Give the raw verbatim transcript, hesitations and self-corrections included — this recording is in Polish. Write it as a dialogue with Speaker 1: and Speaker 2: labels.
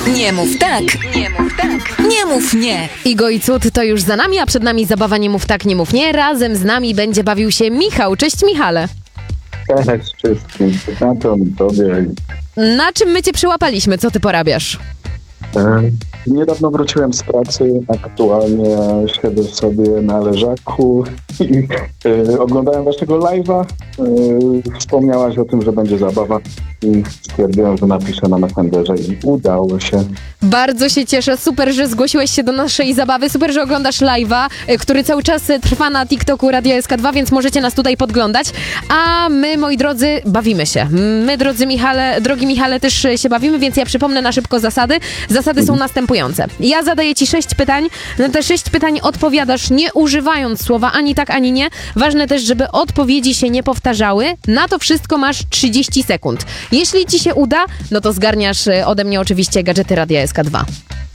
Speaker 1: Nie mów tak, nie mów tak, nie mów nie.
Speaker 2: Igo i Cud to już za nami, a przed nami zabawa Nie mów tak, nie mów nie. Razem z nami będzie bawił się Michał. Cześć Michale.
Speaker 3: Cześć wszystkim, słuchaczom, tobie.
Speaker 2: Na czym my cię przyłapaliśmy? Co ty porabiasz?
Speaker 3: E, Niedawno wróciłem z pracy, aktualnie siedzę sobie na leżaku i e, oglądałem waszego live'a. E, wspomniałaś o tym, że będzie zabawa i stwierdziłem, że napiszę na Messengerze i udało się.
Speaker 2: Bardzo się cieszę, super, że zgłosiłeś się do naszej zabawy, super, że oglądasz live'a, y, który cały czas y, trwa na TikToku Radia S K dwa, więc możecie nas tutaj podglądać. A my, moi drodzy, bawimy się. My, drodzy Michale, drogi Michale, też y, się bawimy, więc ja przypomnę na szybko zasady. Zasady są następujące. Ja zadaję ci sześć pytań, na te sześć pytań odpowiadasz nie używając słowa ani tak, ani nie. Ważne też, żeby odpowiedzi się nie powtarzały. Na to wszystko masz trzydzieści sekund. Jeśli ci się uda, no to zgarniasz y, ode mnie oczywiście gadżety Radia S K dwa.